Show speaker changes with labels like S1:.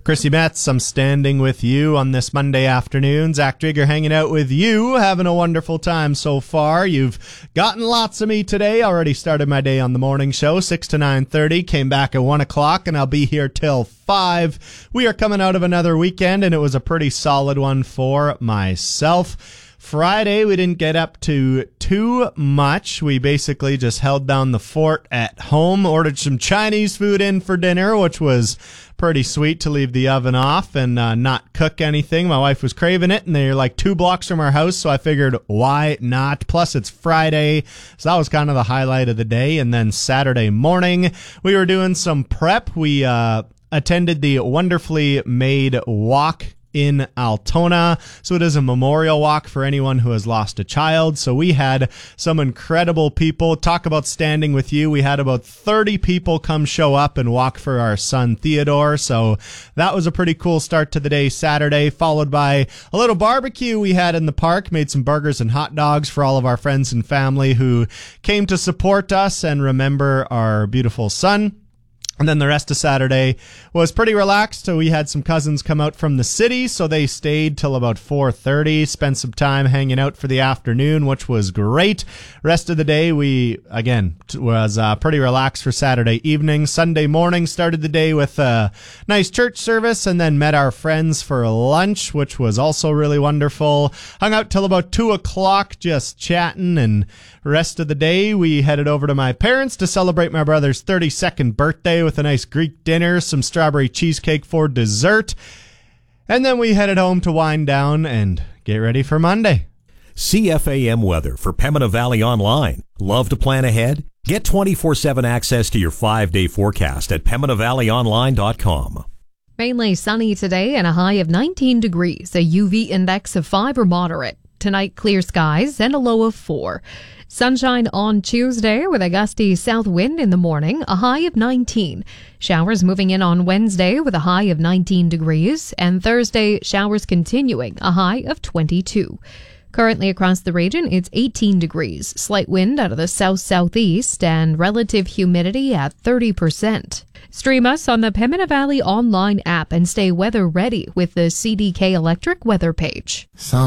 S1: Chrissy Metz, I'm standing with you on this Monday afternoon. Zach Jigger hanging out with you, having a wonderful time so far. You've gotten lots of me today. Already started my day on the morning show, 6 to 9:30. Came back at 1 o'clock, and I'll be here till 5. We are coming out of another weekend, and it was a pretty solid one for myself. Friday, we didn't get up to too much. We basically just held down the fort at home, ordered some Chinese food in for dinner, which was pretty sweet to leave the oven off and not cook anything. My wife was craving it, and they're like 2 blocks from our house, so I figured, why not? Plus, it's Friday, so that was kind of the highlight of the day. And then Saturday morning, we were doing some prep. We attended the Wonderfully Made Walk in Altona. So it is a memorial walk for anyone who has lost a child. So we had some incredible people. Talk about standing with you. We had about 30 people come show up and walk for our son Theodore. So that was a pretty cool start to the day Saturday, followed by a little barbecue we had in the park. Made some burgers and hot dogs for all of our friends and family who came to support us and remember our beautiful son. And then the rest of Saturday was pretty relaxed. So we had some cousins come out from the city, so they stayed till about 4:30, spent some time hanging out for the afternoon, which was great. Rest of the day, we, again, was pretty relaxed for Saturday evening. Sunday morning, started the day with a nice church service and then met our friends for lunch, which was also really wonderful. Hung out till about 2 o'clock just chatting, and rest of the day, we headed over to my parents to celebrate my brother's 32nd birthday with a nice Greek dinner, some strawberry cheesecake for dessert. And then we headed home to wind down and get ready for Monday.
S2: CFAM weather for Pembina Valley Online. Love to plan ahead? Get 24/7 access to your 5-day forecast at PembinaValleyOnline.com.
S3: Mainly sunny today and a high of 19 degrees, a UV index of 5 or moderate. Tonight, clear skies and a low of 4. Sunshine on Tuesday with a gusty south wind in the morning, a high of 19. Showers moving in on Wednesday with a high of 19 degrees. And Thursday, showers continuing, a high of 22. Currently across the region, it's 18 degrees. Slight wind out of the south-southeast and relative humidity at 30%. Stream us on the Pembina Valley Online app and stay weather ready with the CDK Electric weather page.